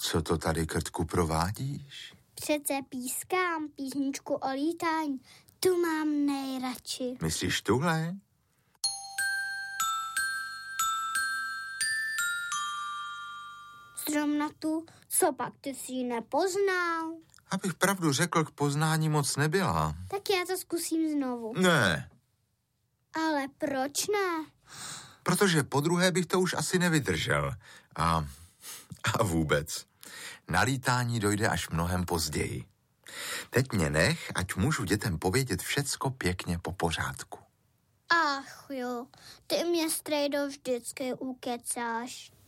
Co to tady, Krtku, provádíš? Přece pískám písničku o lítání. Tu mám nejradši. Myslíš tuhle? Zrovna tu, co pak ty jsi ji nepoznal? Abych pravdu řekl, k poznání moc nebyla. Tak já to zkusím znovu. Ne, Ale proč ne? protože podruhé bych to už asi nevydržel. A vůbec. Na lítání dojde až mnohem později. Teď mě nech, ať můžu dětem povědět všecko pěkně po pořádku. Ach jo, ty mě, strejdo, vždycky ukecáš.